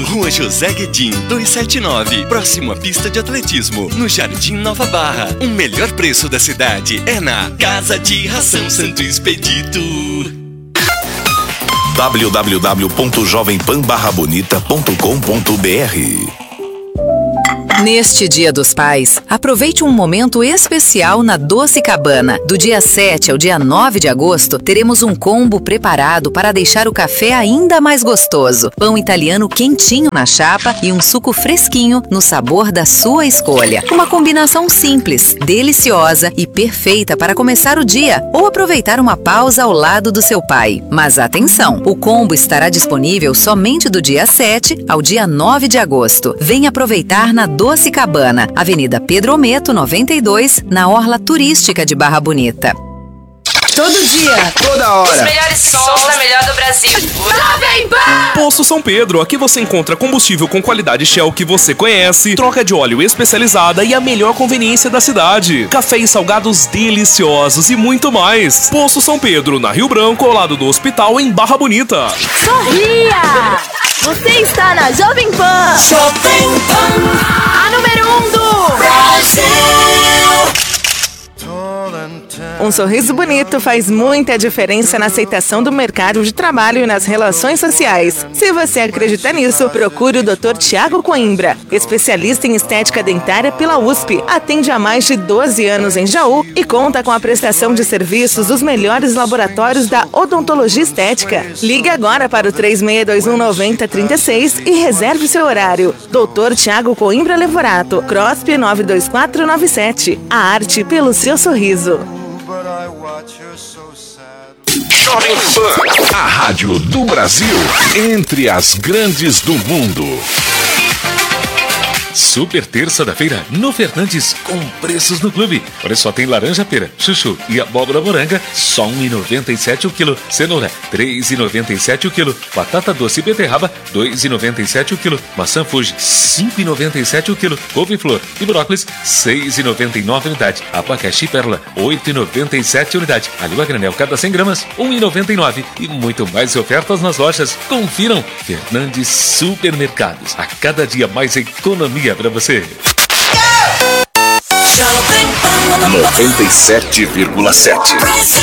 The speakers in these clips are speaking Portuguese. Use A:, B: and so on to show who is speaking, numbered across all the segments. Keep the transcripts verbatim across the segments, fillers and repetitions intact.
A: Rua José Guedin, duzentos e setenta e nove, próximo à pista de atletismo, no Jardim Nova Barra. O melhor preço da cidade é na Casa de Ração Santo Expedito.
B: w w w ponto jovem pan barra bonita ponto com ponto b r.
C: Neste Dia dos Pais, aproveite um momento especial na Doce Cabana. Do dia sete ao dia nove de agosto, teremos um combo preparado para deixar o café ainda mais gostoso. Pão italiano quentinho na chapa e um suco fresquinho no sabor da sua escolha. Uma combinação simples, deliciosa e perfeita para começar o dia ou aproveitar uma pausa ao lado do seu pai. Mas atenção, o combo estará disponível somente do dia sete ao dia nove de agosto. Venha aproveitar na Doce Doce Cabana, Avenida Pedro Ometo, noventa e dois, na Orla Turística de Barra Bonita.
D: Todo dia,
E: toda hora.
D: Os melhores sons da melhor do Brasil. Jovem Pan!
F: Posto São Pedro, aqui você encontra combustível com qualidade Shell que você conhece, troca de óleo especializada e a melhor conveniência da cidade. Café e salgados deliciosos e muito mais. Posto São Pedro, na Rio Branco, ao lado do hospital, em Barra Bonita.
G: Sorria! Você está na Jovem Pan.
D: Jovem Pan,
G: a número um do
D: Brasil.
H: Um sorriso bonito faz muita diferença na aceitação do mercado de trabalho e nas relações sociais. Se você acredita nisso, procure o doutor Tiago Coimbra, especialista em estética dentária pela U S P. Atende há mais de doze anos em Jaú e conta com a prestação de serviços dos melhores laboratórios da odontologia estética. Ligue agora para o três seis dois um nove zero três seis e reserve seu horário. doutor Tiago Coimbra Levorato, CROSP nove dois quatro nove sete. A arte pelo seu sorriso.
B: Jovem Pan, a rádio do Brasil, entre as grandes do mundo.
I: Super terça da feira no Fernandes com preços no clube. Olha só, tem laranja pera, chuchu e abóbora moranga, só um real e noventa e sete o quilo. Cenoura, três reais e noventa e sete o quilo. Batata doce e beterraba, dois reais e noventa e sete o quilo. Maçã Fuji, cinco reais e noventa e sete o quilo. Couve-flor e brócolis, seis reais e noventa e nove a unidade. Abacaxi Perla, oito reais e noventa e sete a unidade. Alho a granel cada cem gramas, um real e noventa e nove. E muito mais ofertas nas lojas. Confiram, Fernandes Supermercados. A cada dia mais economia para você.
B: noventa e sete vírgula sete.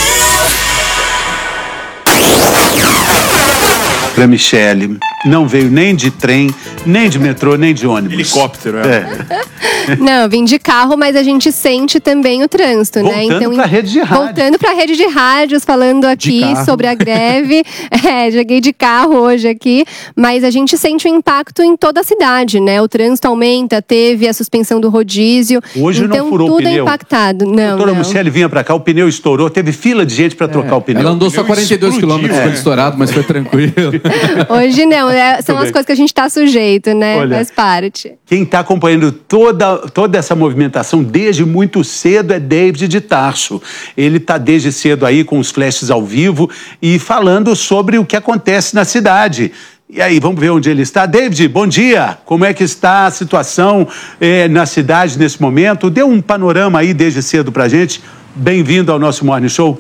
J: Para Michele, não veio nem de trem, nem de metrô, nem de ônibus.
K: Helicóptero, é.
J: é.
L: Não, eu vim de carro, mas a gente sente também o trânsito,
J: voltando
L: né? Então,
J: pra rede de rádio.
L: Voltando para a rede de rádios, falando aqui sobre a greve. É, cheguei de carro hoje aqui, mas a gente sente o impacto em toda a cidade, né? O trânsito aumenta, teve a suspensão do rodízio.
J: Hoje
L: então,
J: não furou o
L: tudo
J: pneu.
L: é impactado. Não,
J: A doutora
L: não.
J: Michele vinha pra cá, o pneu estourou, teve fila de gente pra trocar o pneu.
K: Ela andou só quarenta e dois quilômetros, foi estourado, mas foi tranquilo.
L: Hoje não, é, são
J: Tudo
L: as
J: bem.
L: coisas que a gente tá sujeito, né?
J: Olha,
L: Faz parte.
J: Quem está acompanhando toda, toda essa movimentação desde muito cedo é David de Tarso. Ele está desde cedo aí com os flashes ao vivo e falando sobre o que acontece na cidade. E aí, vamos ver onde ele está. David, bom dia. Como é que está a situação eh, na cidade nesse momento? Dê um panorama aí desde cedo pra gente. Bem-vindo ao nosso Morning Show.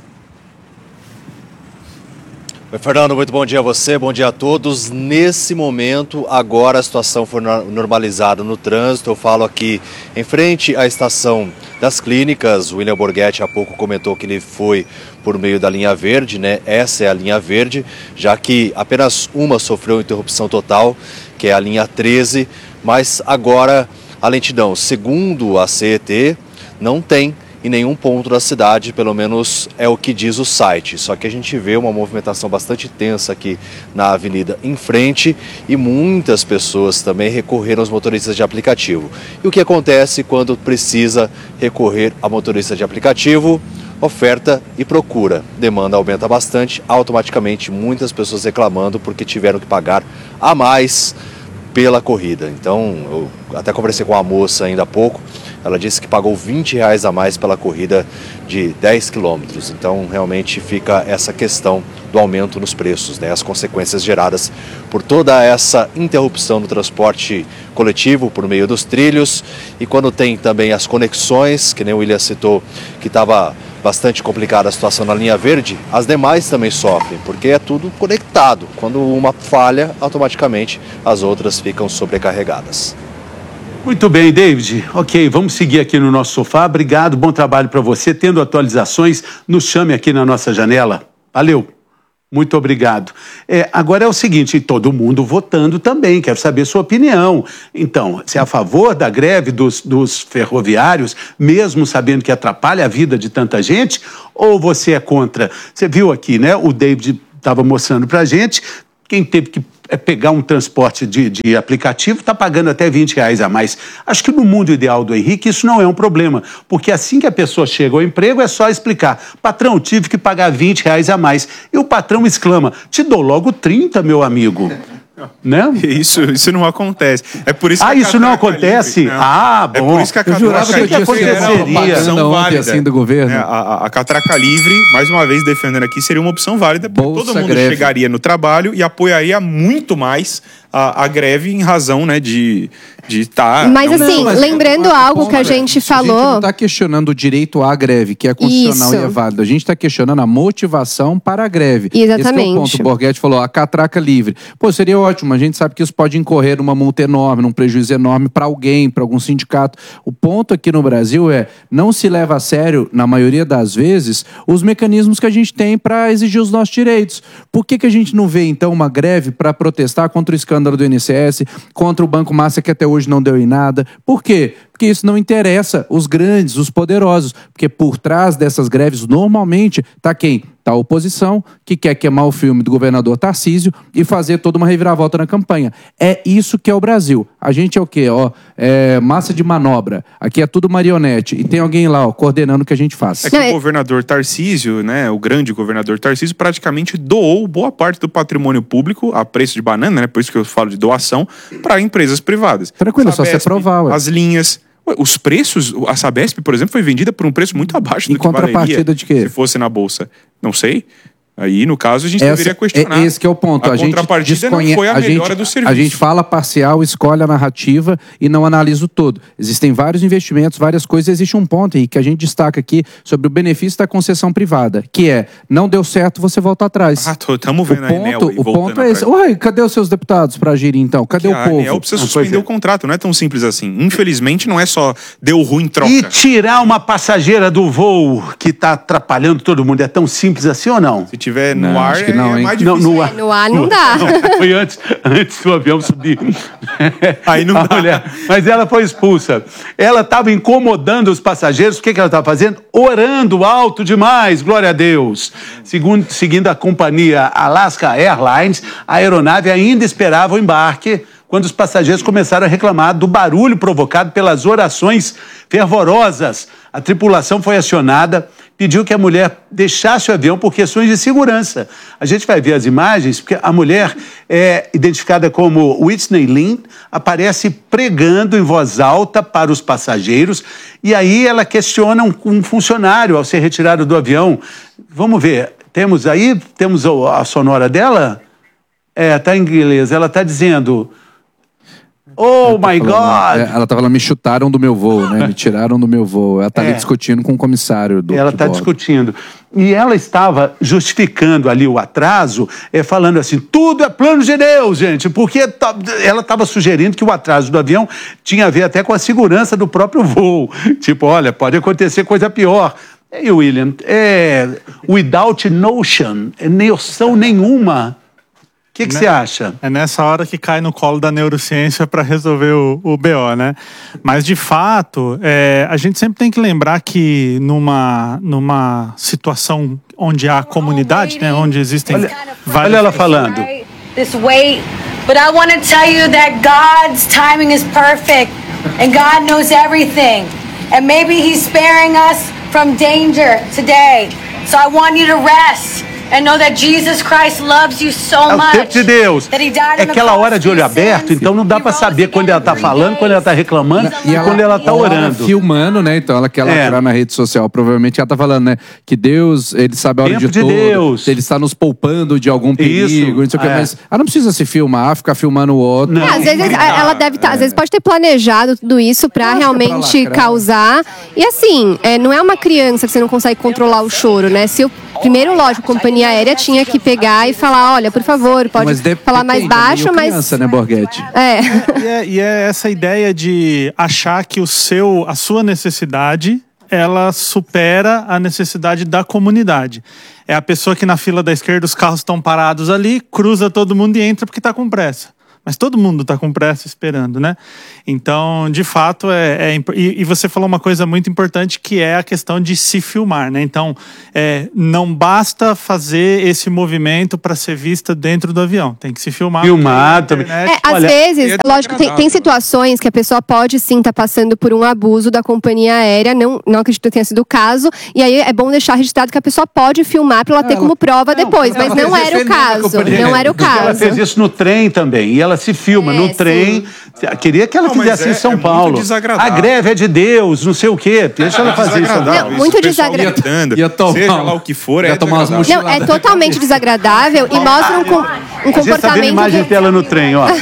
M: Oi, Fernando, muito bom dia a você, bom dia a todos. Nesse momento, agora a situação foi normalizada no trânsito. Eu falo aqui em frente à estação das clínicas. O William Borghetti há pouco comentou que ele foi por meio da linha verde, né? Essa é a linha verde, já que apenas uma sofreu interrupção total, que é a linha treze. Mas agora a lentidão, segundo a C E T, não tem em nenhum ponto da cidade, pelo menos é o que diz o site. Só que a gente vê uma movimentação bastante tensa aqui na avenida em frente e muitas pessoas também recorreram aos motoristas de aplicativo. E o que acontece quando precisa recorrer a motorista de aplicativo? Oferta e procura. Demanda aumenta bastante, automaticamente muitas pessoas reclamando porque tiveram que pagar a mais pela corrida. Então, eu até conversei com a moça ainda há pouco, ela disse que pagou vinte reais a mais pela corrida de dez quilômetros. Então, realmente fica essa questão do aumento nos preços, né? As consequências geradas por toda essa interrupção no transporte coletivo por meio dos trilhos. E quando tem também as conexões, que nem o William citou, que estava bastante complicada a situação na linha verde, as demais também sofrem, porque é tudo conectado. Quando uma falha, automaticamente as outras ficam sobrecarregadas.
J: Muito bem, David. Ok, vamos seguir aqui no nosso sofá. Obrigado, bom trabalho para você. Tendo atualizações, nos chame aqui na nossa janela. Valeu. Muito obrigado. É, agora é o seguinte, todo mundo votando também, quero saber sua opinião. Então, você é a favor da greve dos, dos ferroviários, mesmo sabendo que atrapalha a vida de tanta gente, ou você é contra? Você viu aqui, né? O David estava mostrando para a gente, quem teve que pegar um transporte de, de aplicativo está pagando até vinte reais a mais. Acho que no mundo ideal do Henrique isso não é um problema, porque assim que a pessoa chega ao emprego é só explicar, patrão, tive que pagar vinte reais a mais. E o patrão exclama, te dou logo trinta, meu amigo. Né?
E: Isso, isso não acontece. É por isso
J: ah,
E: que
J: isso não acontece?
E: Livre, né?
J: Ah, bom.
E: É por isso que a catraca livre
K: era uma opção válida. Assim, do governo.
E: É, a, a, a catraca livre, mais uma vez defendendo aqui, seria uma opção válida, porque Bolsa todo mundo greve. chegaria no trabalho e apoiaria muito mais a, a greve em razão, né, de de tá.
L: Mas
E: não,
L: assim,
E: não, mas
L: lembrando
K: é,
L: algo
K: bom,
L: que a gente falou.
K: A gente não está questionando o direito à greve, que é constitucional
L: Isso.
K: e é válido. A gente está questionando a motivação para a greve.
L: Exatamente.
K: Esse é o ponto. O Borghetti falou, a catraca livre. Pô, seria ótimo. A gente sabe que isso pode incorrer numa multa enorme, num prejuízo enorme para alguém, para algum sindicato. O ponto aqui no Brasil é, não se leva a sério, na maioria das vezes, os mecanismos que a gente tem para exigir os nossos direitos. Por que que a gente não vê, então, uma greve para protestar contra o escândalo do I N S S, contra o Banco Master, que até hoje não deu em nada? Por quê? Porque isso não interessa os grandes, os poderosos. Porque por trás dessas greves, normalmente, tá quem? Tá a oposição, que quer queimar o filme do governador Tarcísio e fazer toda uma reviravolta na campanha. É isso que é o Brasil. A gente é o quê? Ó, é massa de manobra. Aqui é tudo marionete. E tem alguém lá, ó, coordenando o que a gente faz.
E: É que o governador Tarcísio, né, o grande governador Tarcísio, praticamente doou boa parte do patrimônio público a preço de banana, né, por isso que eu falo de doação, para empresas privadas.
K: Tranquilo, é só você provar, ué.
E: As linhas... Os preços, a Sabesp, por exemplo, foi vendida por um preço muito abaixo do
K: em
E: que valeria
K: contrapartida de quê?
E: se fosse na Bolsa. Não sei. Aí, no caso, a gente
K: Essa,
E: deveria questionar.
K: É esse que é o ponto.
E: A,
K: a
E: contrapartida
K: gente desconhe...
E: não foi a,
K: a
E: melhora
K: gente,
E: do serviço.
K: A gente fala parcial, escolhe a narrativa e não analisa o todo. Existem vários investimentos, várias coisas. Existe um ponto aí que a gente destaca aqui sobre o benefício da concessão privada, que é, não deu certo, você volta atrás.
E: Ah, estamos vendo
K: o
E: a
K: ponto,
E: Enel aí
K: O ponto é esse.
E: atrás.
K: Ué, cadê os seus deputados para agirem então? Cadê
E: Porque
K: o povo?
E: A Enel precisa
J: Ah,
E: suspender
J: é.
E: o contrato, não é tão simples assim. Infelizmente, não é só deu ruim, troca.
J: E tirar uma passageira do voo que está atrapalhando todo mundo, é tão simples assim ou não?
E: Se tiver no
K: Não,
E: ar,
K: acho que
E: é,
K: não,
E: é
K: hein?
E: mais
J: Não,
E: difícil.
J: no ar.
L: No ar não dá.
J: Não, foi antes, antes do avião subir.
E: Aí não
J: A
E: dá.
J: mulher, mas ela foi expulsa. Ela estava incomodando os passageiros. O que, que ela estava fazendo? Orando alto demais, glória a Deus. Segundo, seguindo a companhia Alaska Airlines, a aeronave ainda esperava o embarque quando os passageiros começaram a reclamar do barulho provocado pelas orações fervorosas. A tripulação foi acionada, pediu que a mulher deixasse o avião por questões de segurança. A gente vai ver as imagens, porque a mulher é identificada como Whitney Lynn, aparece pregando em voz alta para os passageiros, e aí ela questiona um, um funcionário ao ser retirado do avião. Vamos ver, temos aí, temos a, a sonora dela? É, tá em inglês, ela está dizendo... Oh my
K: falando,
J: God!
K: é, ela tá falando, me chutaram do meu voo, né? Me tiraram do meu voo. Ela tá
J: É.
K: ali discutindo com o comissário do
J: Ela
K: de
J: está
K: bordo.
J: discutindo. E ela estava justificando ali o atraso, é, falando assim, tudo é plano de Deus, gente, porque tá, ela estava sugerindo que o atraso do avião tinha a ver até com a segurança do próprio voo. Tipo, olha, pode acontecer coisa pior. E aí, William, é, without notion, é noção nenhuma. O que que você acha?
N: É nessa hora que cai no colo da neurociência para resolver o, o B O, né? Mas, de fato, é, a gente sempre tem que lembrar que numa, numa situação onde há comunidade, né? Onde existem
J: Olha,
N: várias...
J: olha ela falando.
O: This weight, but I want to tell you that God's timing is perfect and God knows everything. And maybe he's sparing us from danger today. So I want you to rest and know that Jesus Christ loves you so
J: É o
O: much.
J: tempo de Deus.
O: That he died
J: É
O: on the
J: aquela
O: cross
J: hora de
O: for
J: olho
O: your
J: aberto,
O: sins.
J: então não dá pra saber quando ela tá falando, quando ela tá reclamando e, quando ela tá orando.
K: Filmando, né? Então ela quer
J: É.
K: lacrar na rede social. Provavelmente ela tá falando, né? Que Deus, ele sabe a hora
J: Tempo
K: de,
J: de
K: tudo.
J: Deus.
K: Ele está nos poupando de algum perigo,
J: Isso,
K: não sei o que.
J: é.
K: Mas ela não precisa se filmar, ficar filmando o outro.
L: É, às vezes ela deve estar, às vezes pode ter planejado tudo isso pra realmente
K: lacrar.
L: causar. E assim, é, não é uma criança que você não consegue controlar o choro, né? Se eu primeiro, lógico, a companhia aérea tinha que pegar e falar, olha, por favor, pode
K: Mas de-
L: falar mais
K: depende,
L: baixo,
K: meio
L: mas
K: criança, né, Borghetti?
L: é.
N: E é, e é essa ideia de achar que o seu, a sua necessidade, ela supera a necessidade da comunidade. É a pessoa que na fila da esquerda os carros estão parados ali, cruza todo mundo e entra porque está com pressa. Mas todo mundo está com pressa esperando, né? Então, de fato, é, é imp- e, e você falou uma coisa muito importante que é a questão de se filmar, né? Então, é, não basta fazer esse movimento para ser vista dentro do avião. Tem que se filmar.
J: Filmar também.
L: É, às vezes, lógico, tem, tem situações que a pessoa pode sim estar passando por um abuso da companhia aérea, não, não acredito que tenha sido o caso, e aí é bom deixar registrado que a pessoa pode filmar para ela ter como prova depois, mas não era o caso, não era o
J: Porque ela
L: caso.
J: fez isso no trem também. E ela se filma
L: É,
J: no
L: sim.
J: trem. Queria que ela
E: Não, mas
J: fizesse
E: é-
J: em São
E: é muito
J: Paulo.
E: desagradável.
J: A greve é de Deus, não sei o quê. Deixa ela fazer isso.
E: Desagradável
L: Não, muito
E: o pessoal
L: desagradável.
E: gritando,
K: Ia tomar
E: seja
K: um-
E: lá o que for,
K: ia
E: é
K: tomar umas
E: desagradável.
L: Não, é totalmente desagradável e mostra um, com- um
J: A gente tá vendo
L: comportamento
J: imagem
L: que...
J: dela no trem, ó.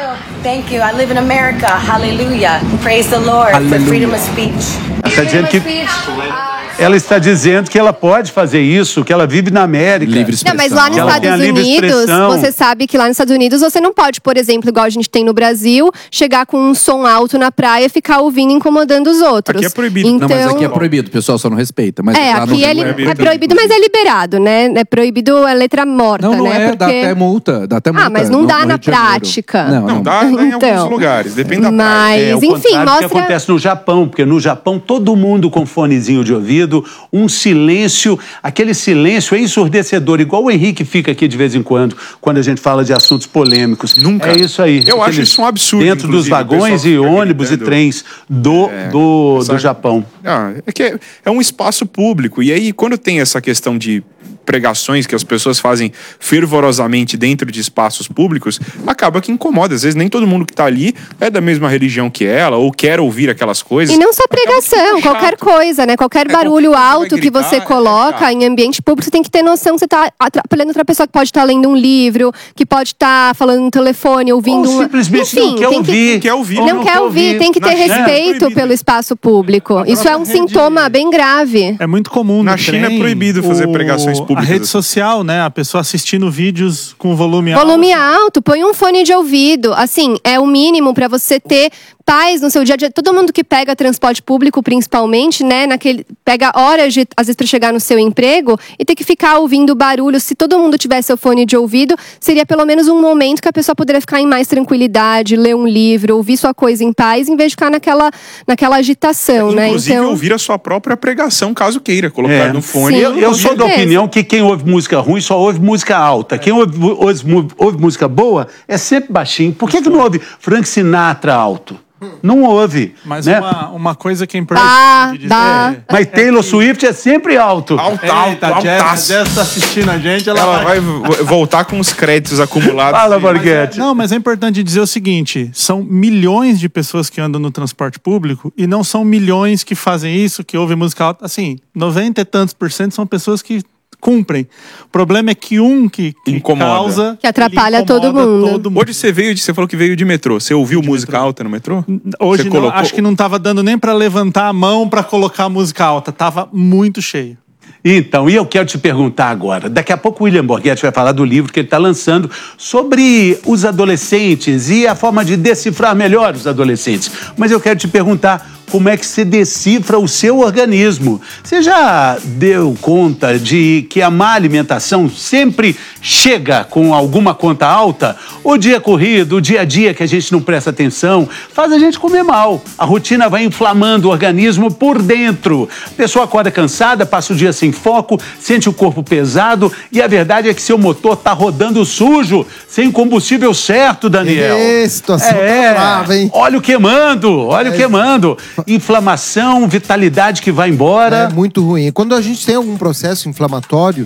O: Thank you. I live in America. Hallelujah. Praise the Lord
J: Aleluia.
O: for freedom of speech.
J: Ela está dizendo que
O: Freedom of speech.
J: ela está dizendo que ela pode fazer isso, que ela vive na América.
K: Livre
L: Não, mas lá nos
J: Que ela tem a
L: Estados
J: livre
L: Unidos,
J: expressão.
L: você sabe que lá nos Estados Unidos você não pode, por exemplo, igual a gente tem no Brasil, chegar com um som alto na praia e ficar ouvindo e incomodando os outros.
E: Aqui é proibido.
L: Então,
K: Não, mas aqui é proibido, o pessoal só não respeita. Mas
L: é,
K: lá no
L: aqui
K: Rio
L: é, li-
K: proibido.
L: é proibido, mas é liberado, né? É proibido a letra morta,
K: Não, não
L: né?
K: é, dá até multa, dá até multa.
L: Ah, mas não
K: no-
L: dá
K: no
L: na
K: Rio de Janeiro.
L: prática.
K: Não,
E: Não,
K: não.
E: dá, dá em
L: Então,
E: alguns lugares, depende da praia.
L: Mas,
J: É, o
L: enfim,
J: contrário do que
L: mostra...
J: acontece no Japão, porque no Japão todo mundo com fonezinho de ouvido, um silêncio, aquele silêncio ensurdecedor, igual o Henrique fica aqui de vez em quando, quando a gente fala de assuntos polêmicos.
E: Nunca.
J: É isso aí.
E: Eu acho
J: Aqueles-
E: isso um absurdo,
J: Dentro dos
E: inclusive, o
J: vagões
E: pessoal
J: e
E: fica
J: ônibus e
E: gritando.
J: trens do, do, do
E: Sabe?
J: Japão.
E: Ah, é que é, é um espaço público. E aí, quando tem essa questão de pregações que as pessoas fazem fervorosamente dentro de espaços públicos, acaba que incomoda. Às vezes nem todo mundo que tá ali é da mesma religião que ela, ou quer ouvir aquelas coisas.
L: E não só pregação, qualquer coisa, né? Qualquer barulho
E: qualquer coisa
L: alto
E: vai
L: que
E: gritar,
L: você
E: é
L: coloca em ambiente público, você tem que ter noção que você está atrapalhando outra pessoa que pode estar lendo um livro, que pode estar falando no telefone, ouvindo
J: Ou
L: uma...
J: simplesmente
L: Enfim,
J: não quer
L: tem
J: ouvir.
E: Não quer ouvir.
J: Ou
L: Não, quer ouvir, tem que ter
E: Na China é
L: respeito
E: proibido.
L: pelo espaço público. Isso é um
N: rede-
L: sintoma bem grave.
N: É muito comum
E: Na
N: no
E: China
N: trem,
E: é proibido fazer
N: o-
E: pregações públicas
N: A rede
E: assim.
N: social, né? A pessoa assistindo vídeos com volume alto.
L: Volume alto, põe um fone de ouvido. Assim, é o mínimo pra você ter paz no seu dia a dia. Todo mundo que pega transporte público, principalmente, né, naquele pega horas de, às vezes para chegar no seu emprego e ter que ficar ouvindo barulho. Se todo mundo tivesse seu fone de ouvido, seria pelo menos um momento que a pessoa poderia ficar em mais tranquilidade, ler um livro, ouvir sua coisa em paz, em vez de ficar naquela, naquela agitação, né?
E: Inclusive,
L: Então,
E: ouvir a sua própria pregação, caso queira, colocar
J: É.
E: no fone.
L: Sim.
J: Eu, eu
L: Com
J: sou da
L: certeza.
J: opinião que quem ouve música ruim só ouve música alta. Quem ouve, ouve, ouve música boa é sempre baixinho. Por que, que não ouve Frank Sinatra alto? Não ouve.
N: Mas
J: né?
N: uma, uma coisa que é importante
L: Dá,
N: de dizer...
L: dá.
J: Mas Taylor Swift é sempre alto.
E: Alto,
N: Eita,
E: alto,
N: a Jess, a
E: altaço.
N: Jess tá assistindo a gente, ela,
E: Ela vai vo- voltar com os créditos acumulados.
J: Fala,
E: e-
J: Borghetti.
N: Não, mas é importante dizer o seguinte: são milhões de pessoas que andam no transporte público e não são milhões que fazem isso, que ouvem música alta. Assim, noventa e tantos por cento são pessoas que cumprem. O problema é que um que, que
E: Incomoda.
N: causa...
L: Que atrapalha
N: ele
L: todo
N: incomoda
L: mundo.
N: todo mundo.
E: Hoje você veio, de- você falou que veio de metrô. Você ouviu música alta no metrô?
N: Hoje
E: Você
N: não,
E: colocou-
N: acho que não tava dando nem pra levantar a mão pra colocar música alta. Tava muito cheio.
J: Então, e eu quero te perguntar agora. Daqui a pouco o William Borghetti vai falar do livro que ele está lançando sobre os adolescentes e a forma de decifrar melhor os adolescentes. Mas eu quero te perguntar como é que se decifra o seu organismo. Você já deu conta de que a má alimentação sempre chega com alguma conta alta? O dia corrido, o dia a dia que a gente não presta atenção, faz a gente comer mal. A rotina vai inflamando o organismo por dentro. A pessoa acorda cansada, passa o dia sem foco, sente o corpo pesado e a verdade é que seu motor tá rodando sujo, sem combustível certo, Daniel.
P: Ê, situação
J: é,
P: tá brava, hein?
J: Óleo queimando, óleo queimando. Inflamação, vitalidade que vai embora.
P: É muito ruim. Quando a gente tem algum processo inflamatório,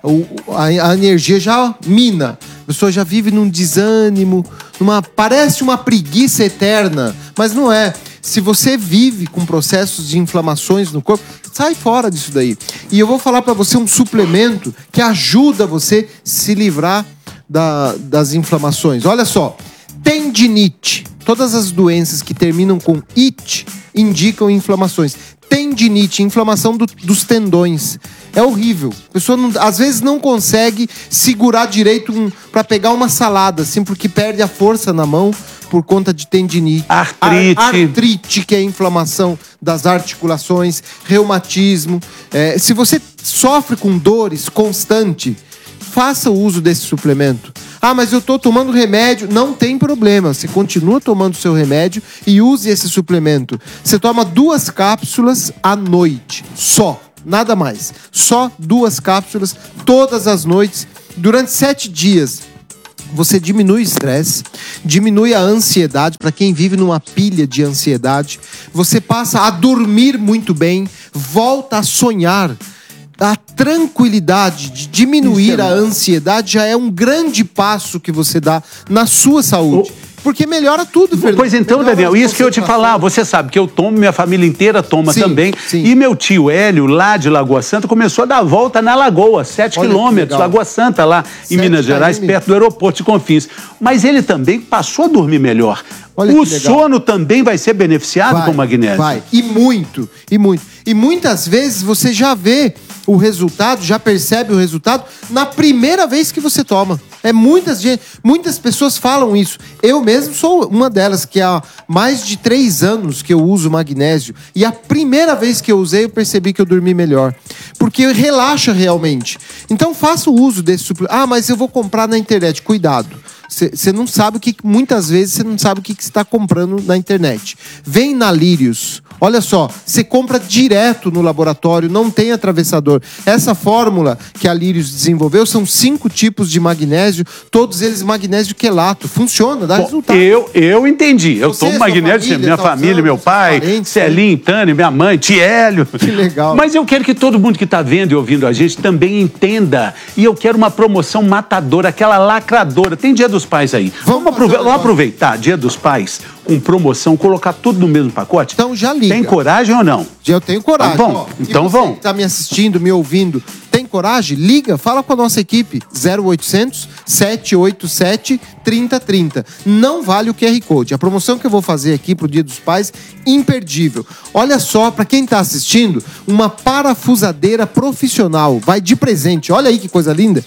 P: o, a, a energia já mina. A pessoa já vive num desânimo, numa, parece uma preguiça eterna, mas não é. Se você vive com processos de inflamações no corpo, sai fora disso daí. E eu vou falar para você um suplemento que ajuda você a se livrar da, das inflamações. Olha só, tendinite. Todas as doenças que terminam com it indicam inflamações. Tendinite, inflamação do, dos tendões. É horrível. A pessoa não, às vezes não consegue segurar direito um, para pegar uma salada, assim, porque perde a força na mão por conta de tendinite.
J: Artrite.
P: Ar, artrite, que é a inflamação das articulações, reumatismo. É, se você sofre com dores constante, faça o uso desse suplemento. Ah, mas eu tô tomando remédio. Não tem problema. Você continua tomando seu remédio e use esse suplemento. Você toma duas cápsulas à noite. Só. Nada mais. Só duas cápsulas todas as noites. Durante sete dias. Você diminui o estresse, diminui a ansiedade. Para quem vive numa pilha de ansiedade, você passa a dormir muito bem, volta a sonhar. A tranquilidade de diminuir a ansiedade já é um grande passo que você dá na sua saúde. Porque melhora tudo, Fernando.
J: Pois então,
P: melhora
J: Daniel, isso que eu te falar, você sabe que eu tomo, minha família inteira toma sim, também. Sim. E meu tio Hélio, lá de Lagoa Santa, começou a dar a volta na Lagoa, sete quilômetros, Lagoa Santa, lá em Minas Gerais, perto do aeroporto de Confins. Mas ele também passou a dormir melhor. Olha o sono também vai ser beneficiado
P: vai,
J: com magnésio.
P: Vai, e muito, e muito. E muitas vezes você já vê o resultado, já percebe o resultado na primeira vez que você toma. É muitas, muitas pessoas falam isso. Eu mesmo sou uma delas, que há mais de três anos que eu uso magnésio. E a primeira vez que eu usei, eu percebi que eu dormi melhor. Porque relaxa realmente. Então faça o uso desse suplemento. Ah, mas eu vou comprar na internet. Cuidado. Você não sabe o que... Muitas vezes você não sabe o que você está comprando na internet. Vem na Lírios. Olha só, você compra direto no laboratório, não tem atravessador. Essa fórmula que a Lírios desenvolveu são cinco tipos de magnésio, todos eles magnésio quelato. Funciona, dá
J: Bom, resultado. Eu, eu entendi. Eu
P: Você,
J: tomo magnésio, família, minha tá família, usando, meu pai, parentes, Celinho, Tânia, minha mãe, Tiélio.
P: Que legal.
J: Mas eu quero que todo mundo que está vendo e ouvindo a gente também entenda. E eu quero uma promoção matadora, aquela lacradora. Tem Dia dos Pais aí. Vamos, Vamos, aprove vamos aproveitar Dia dos Pais com promoção, colocar tudo no mesmo pacote?
P: Então já liga.
J: Tem coragem ou não?
P: Eu tenho coragem.
J: Então vão. Então vão.
P: Tá me assistindo, me ouvindo, tem coragem? Liga, fala com a nossa equipe. zero oitocentos, sete oito sete, trinta trinta. Não vale o Q R Code. A promoção que eu vou fazer aqui pro Dia dos Pais, imperdível. Olha só, para quem tá assistindo, uma parafusadeira profissional. Vai de presente. Olha aí que coisa linda.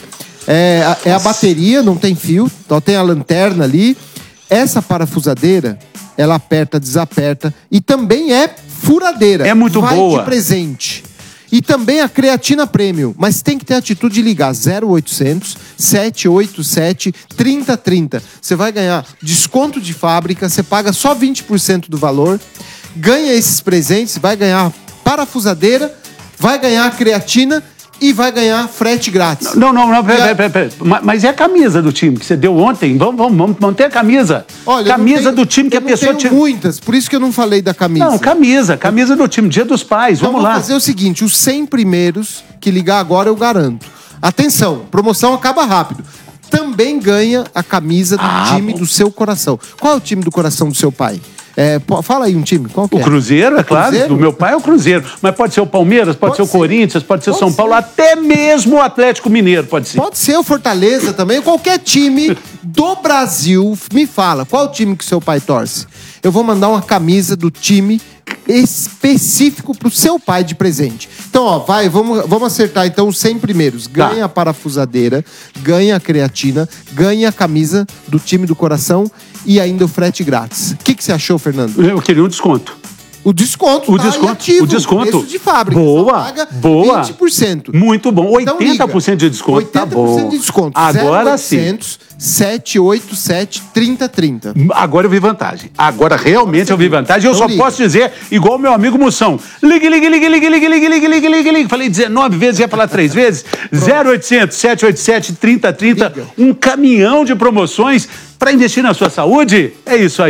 P: É a, é a bateria, não tem fio. Então tem a lanterna ali. Essa parafusadeira, ela aperta, desaperta e também é furadeira.
J: É muito
P: Vai
J: boa.
P: de presente. E também a creatina premium, mas tem que ter atitude de ligar zero oitocentos, sete oito sete, trinta trinta. Você vai ganhar desconto de fábrica, você paga só vinte por cento do valor, ganha esses presentes, vai ganhar parafusadeira, vai ganhar creatina e vai ganhar frete grátis.
J: Não, não, não, pera, pera, pera, pera. Mas e a camisa do time que você deu ontem? Vamos, vamos, vamos manter a camisa.
P: Olha,
J: camisa
P: tenho,
J: do time que a pessoa
P: tinha muitas, por isso que eu não falei da camisa.
J: Não, camisa, camisa do time, Dia dos Pais,
P: então
J: vamos lá.
P: Vamos fazer o seguinte, os cem primeiros que ligar agora eu garanto. Atenção, promoção acaba rápido. Também ganha a camisa do ah, time bom. do seu coração. Qual é o time do coração do seu pai? É, fala aí um time, qual que
J: o
P: é?
J: Cruzeiro, é claro,
P: Cruzeiro?
J: do meu pai é o Cruzeiro, mas pode ser o Palmeiras, pode, pode ser o ser. Corinthians, pode ser o São ser. Paulo, até mesmo o Atlético Mineiro pode ser.
P: Pode ser o Fortaleza também, qualquer time do Brasil, me fala, qual time que seu pai torce? Eu vou mandar uma camisa do time específico pro seu pai de presente. Então, ó, vai, vamos, vamos acertar então os cem primeiros. Ganha tá. a parafusadeira, ganha a creatina, ganha a camisa do time do coração e ainda o frete grátis. O que, que você achou, Fernando?
J: Eu queria um desconto.
P: O desconto,
J: o
P: tá
J: desconto,
P: ativo,
J: o desconto.
P: Preço de fábrica.
J: Boa, boa.
P: vinte por cento.
J: Muito bom. oitenta por cento
P: então,
J: de desconto.
P: oitenta por cento
J: tá bom.
P: de desconto.
J: Agora sim.
P: sete oito sete, trinta trinta.
J: Agora eu vi vantagem. Agora realmente eu vi vantagem. Eu
P: então
J: só
P: liga.
J: posso dizer, igual meu amigo Moção. Ligue, ligue, ligue, ligue, ligue, ligue, ligue, ligue, ligue, ligue. Falei dezenove vezes, ia falar três vezes. zero oitocentos, sete oito sete, trinta trinta. Um caminhão de promoções para investir na sua saúde. É isso aí.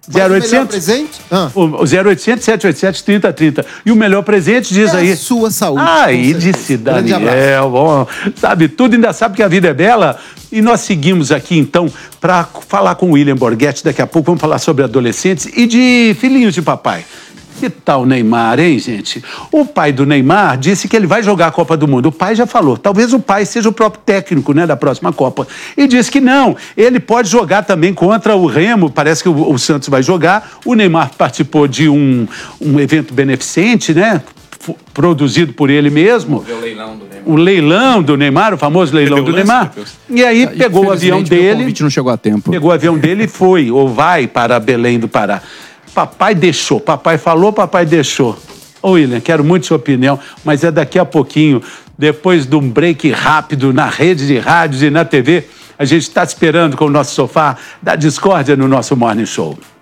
J: zero oitocentos?
P: O melhor presente? Ah.
J: O zero oitocentos, sete oito sete, trinta trinta. E o melhor presente diz
P: é
J: aí...
P: a sua saúde.
J: Aí disse Daniel, bom, sabe, tudo ainda sabe que a vida é bela. E nós seguimos aqui, então, para falar com o William Borghetti. Daqui a pouco vamos falar sobre adolescentes e de filhinhos de papai. Que tal o Neymar, hein, gente? O pai do Neymar disse que ele vai jogar a Copa do Mundo. O pai já falou. Talvez o pai seja o próprio técnico, né, da próxima Copa. E disse que não. Ele pode jogar também contra o Remo. Parece que o, o Santos vai jogar. O Neymar participou de um, um evento beneficente, né? F- produzido por ele mesmo.
K: O leilão do Neymar.
J: O leilão do Neymar, o famoso leilão do Neymar. E aí pegou o avião dele.
K: O convite não chegou a tempo.
J: Pegou o avião dele e foi, ou vai para Belém do Pará. Papai deixou, papai falou, papai deixou. Ô William, quero muito sua opinião, mas é daqui a pouquinho, depois de um break rápido na rede de rádios e na T V, a gente está esperando com o nosso sofá da discórdia no nosso Morning Show.